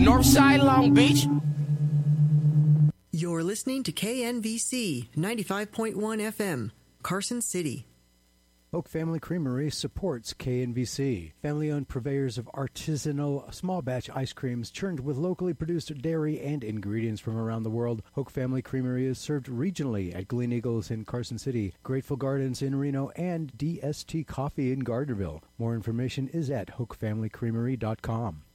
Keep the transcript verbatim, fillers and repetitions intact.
Northside Long Beach. You're listening to K N V C ninety-five point one F M, Carson City. Hoke Family Creamery supports K N V C. Family-owned purveyors of artisanal small-batch ice creams churned with locally produced dairy and ingredients from around the world. Hoke Family Creamery is served regionally at Glen Eagles in Carson City, Grateful Gardens in Reno, and D S T Coffee in Gardnerville. More information is at hoke family creamery dot com.